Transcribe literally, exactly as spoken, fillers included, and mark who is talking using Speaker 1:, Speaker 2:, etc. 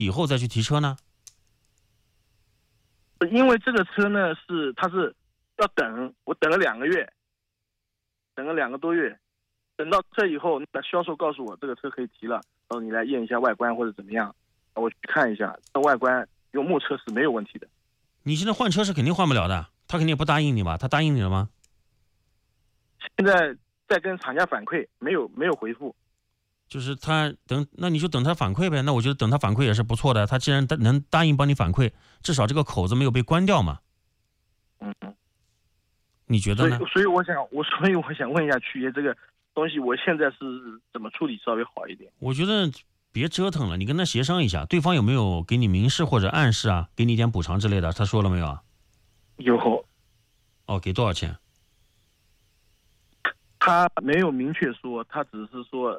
Speaker 1: 以后再去提车呢？
Speaker 2: 因为这个车呢是它是要等，我等了两个月，等了两个多月，等到这以后，那销售告诉我这个车可以提了，然后你来验一下外观或者怎么样，我去看一下，这外观用木车是没有问题的。
Speaker 1: 你现在换车是肯定换不了的，他肯定不答应你吧？他答应你了吗？
Speaker 2: 现在在跟厂家反馈，没有没有回复。
Speaker 1: 就是他等，那你就等他反馈呗。那我觉得等他反馈也是不错的。他既然能答应帮你反馈，至少这个口子没有被关掉嘛。
Speaker 2: 嗯嗯，
Speaker 1: 你觉得呢？
Speaker 2: 所以，所以我想，我所以我想问一下曲爷，这个东西我现在是怎么处理稍微好一点？
Speaker 1: 我觉得别折腾了，你跟他协商一下，对方有没有给你明示或者暗示啊，给你一点补偿之类的？他说了没有啊？
Speaker 2: 有。
Speaker 1: 哦，给多少钱？
Speaker 2: 他没有明确说，他只是说